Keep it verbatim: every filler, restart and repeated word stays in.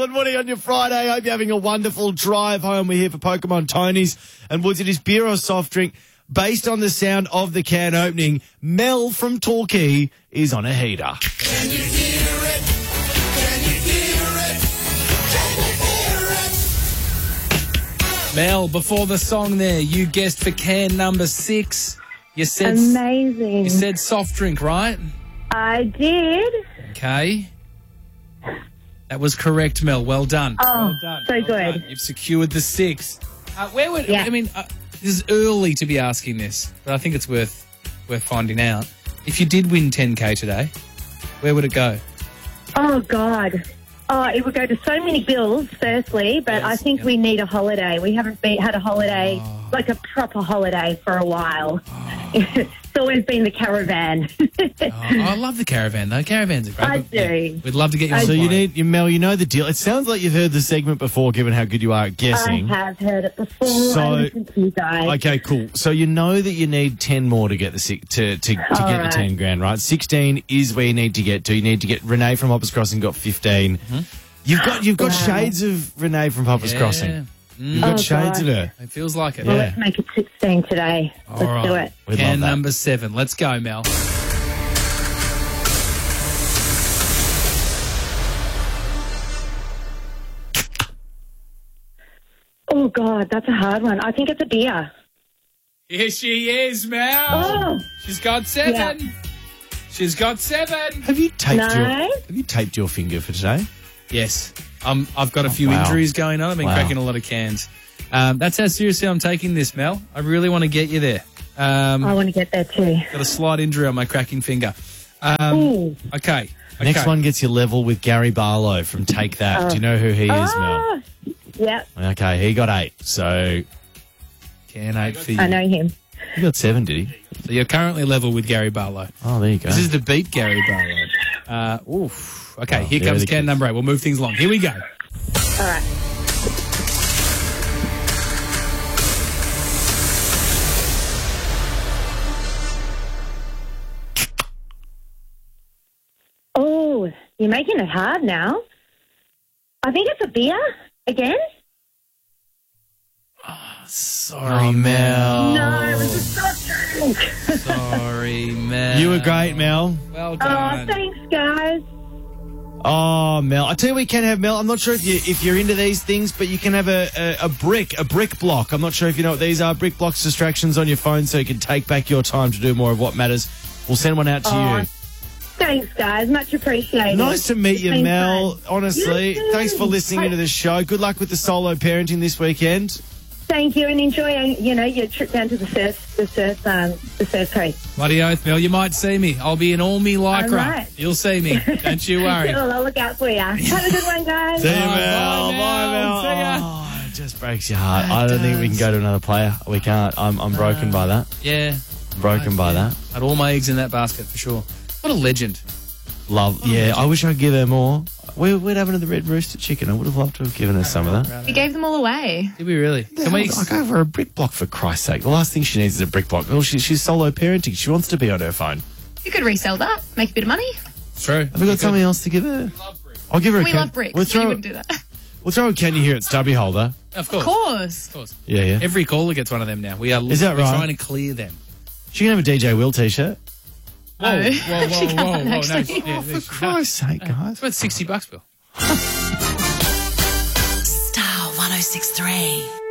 Good morning on your Friday. Hope you're having a wonderful drive home. We're here for Pokemon Tony's. And Woods, it is beer or soft drink. Based on the sound of the can opening, Mel from Torquay is on a heater. Can you hear it? Can you hear it? Can you hear it? Mel, before the song there, you guessed for can number six. You said Amazing. You said soft drink, right? I did. Okay. That was correct, Mel. Well done. Oh, well done. so Well good. done. You've secured the six. Uh, where would Yeah. I mean? Uh, this is early to be asking this, but I think it's worth worth finding out. If you did win ten K today, where would it go? Oh, God. Oh, it would go to so many bills, firstly, but Yes, I think yeah. we need a holiday. We haven't been, had a holiday, Oh. like a proper holiday for a while. It's always been the caravan. Oh, I love the caravan, though. Caravans are great. I but, yeah, do. we'd love to get you on So the you plane. need, you, Mel, you know the deal. It sounds like you've heard the segment before, given how good you are at guessing. I have heard it before. So- I listened to you guys. Okay, cool. So you know that you need ten more to get the six, to to, to get All the right. ten grand, right? Sixteen is where you need to get to. You need to get Renee from Hoppers Crossing got fifteen. You've got you've got Wow. shades of Renee from Hoppers Yeah. Crossing. You've Mm, got Oh, shades God. of her. it feels like it. Well, Yeah. let's make it sixteen today. All Let's right. do it. We'd Can love that. number seven. Let's go, Mel. Oh, God, that's a hard one. I think it's a beer. Here she is, Mel. Oh, She's got seven. Yeah. She's got seven. Have you taped No. your Have you taped your finger for today? Yes. Um, I've got a few wow. injuries going on. I've been Wow. cracking a lot of cans. Um, that's how seriously I'm taking this, Mel. I really want to get you there. Um, I want to get there too. got a slight injury on my cracking finger. Um, Ooh. okay. Next okay. one gets you level with Gary Barlow from Take That. Do you know who he is, Mel? Oh, yep, Okay, he got eight. So Can eight for you. I know him. he got seven, did he? So you're currently level with Gary Barlow. Oh, there you go. This is the beat Gary Barlow. Uh, oof. Okay, Oh, here there comes they can go. number eight. We'll move things along. Here we go. All right. Oh, you're making it hard now. I think it's a beer again. Sorry, Mel. No, it was a soft drink. Sorry, Mel. You were great, Mel. Well Oh, done. thanks, guys. Oh, Mel. I tell you what you can have, Mel. I'm not sure if, you, if you're into these things, but you can have a, a, a brick, a brick block. I'm not sure if you know what these are. Brick blocks, distractions on your phone so you can take back your time to do more of what matters. We'll send one out to Oh, you. Thanks, guys. Much appreciated. Nice to meet you, It's been Mel. fun. Honestly, You too. thanks for listening into the show. Good luck with the solo parenting this weekend. Thank you, and enjoy, you know, your trip down to the surf, the surf, um, the surf coast. Bloody oath, Mel. You might see me. I'll be in all me lycra. All right. You'll see me. Don't you worry. Cool, I'll look out for you. Have a good one, guys. See you, Bye, Mel. bye, Bye, Mel. Mel. See ya. Oh, it just breaks your heart. I don't think we can go to another player. We can't. I'm, I'm broken by that. Yeah. Broken by that. Had all my eggs in that basket for sure. What a legend. Love. Yeah, I wish I could give her more. We, we'd have another Red Rooster chicken. I would have loved to have given her some of that. We gave them all away. Did we really? Can we? I go for a brick block, for Christ's sake. The last thing she needs is a brick block. Well, she, she's solo parenting. She wants to be on her phone. You could resell that, make a bit of money. True. Have we got something else to give her? I'll give her a We can. love bricks. We'll so you throw, wouldn't do that. we'll throw a can you hear at Stubby Holder. Of course. Of course. Of course. Yeah, yeah. Every caller gets one of them now. We are. Is that we're right? trying to clear them. She can have a D J Will t-shirt. Whoa, No. whoa, whoa, She whoa, can't, whoa, whoa! No, actually. yeah, For yeah, Christ's sake, guys. it's about sixty bucks, Bill. Star one oh six three.